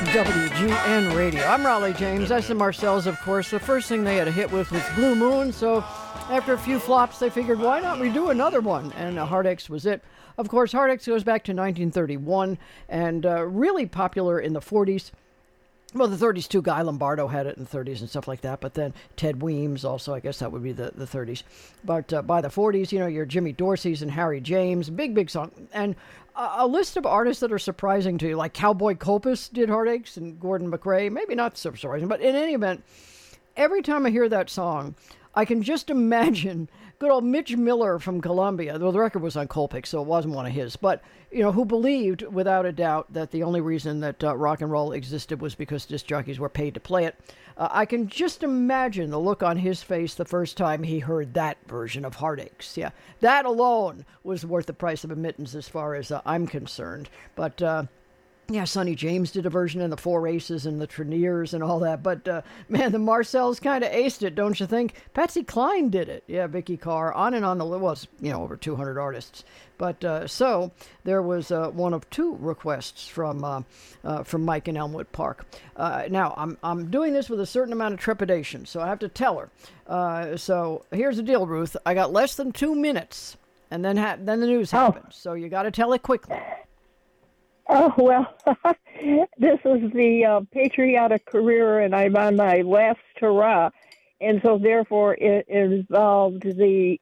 WGN Radio. I'm Raleigh James. That's the Marcells, of course. The first thing they had a hit with was Blue Moon, so after a few flops, they figured, why not redo another one? And Heartaches was it. Of course, Heartaches goes back to 1931 and really popular in the 40s. Well, the 30s too. Guy Lombardo had it in the 30s and stuff like that. But then Ted Weems also, I guess that would be the 30s. But by the 40s, you know, your Jimmy Dorsey's and Harry James. Big song. And a list of artists that are surprising to you, like Cowboy Copas did Heartaches and Gordon McRae. Maybe not so surprising, but in any event, every time I hear that song, I can just imagine good old Mitch Miller from Columbia. Well, the record was on Colpix, so it wasn't one of his. But, you know, who believed, without a doubt, that the only reason that rock and roll existed was because disc jockeys were paid to play it. I can just imagine the look on his face the first time he heard that version of Heartaches. Yeah, that alone was worth the price of admittance as far as I'm concerned. But... yeah, Sonny James did a version in the Four Aces and the Treniers and all that. But, man, the Marcells kind of aced it, don't you think? Patsy Cline did it. Yeah, Vicky Carr, on and on the list. Well, it's, you know, over 200 artists. But so there was one of two requests from Mike in Elmwood Park. Now, I'm doing this with a certain amount of trepidation, so I have to tell her. So here's the deal, Ruth. I got less than 2 minutes, and then the news happens. So you got to tell it quickly. Oh, well, this is the patriotic career, and I'm on my last hurrah. And so, therefore, it involved the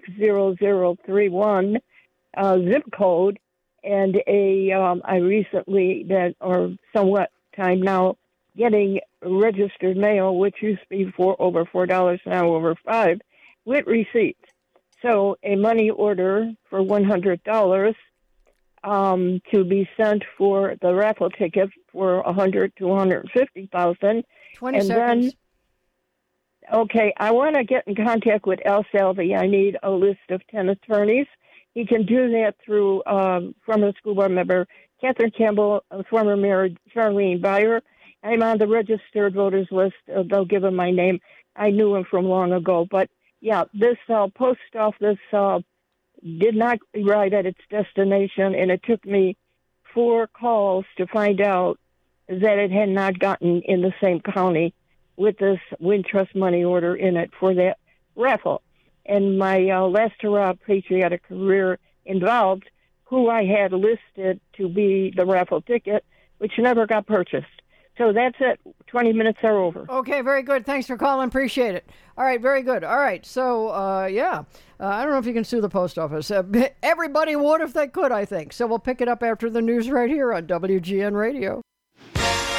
60031 zip code and I recently, or somewhat time now, getting registered mail, which used to be over $4, now over $5, with receipts. So a money order for $100 to be sent for the raffle ticket for 100 to 150,000. 20 seconds. Then, okay, I want to get in contact with Al Salvi. I need a list of 10 attorneys. He can do that through former school board member Catherine Campbell, former Mayor Charlene Beyer. I'm on the registered voters list. They'll give him my name. I knew him from long ago. But, yeah, this post office did not arrive at its destination, and it took me 4 calls to find out that it had not gotten in the same county with this Wintrust money order in it for that raffle. And my last hurrah patriotic career involved who I had listed to be the raffle ticket, which never got purchased. So that's it. 20 minutes are over. Okay, very good. Thanks for calling. Appreciate it. All right, very good. All right, so, I don't know if you can sue the post office. Everybody would if they could, I think. So we'll pick it up after the news right here on WGN Radio.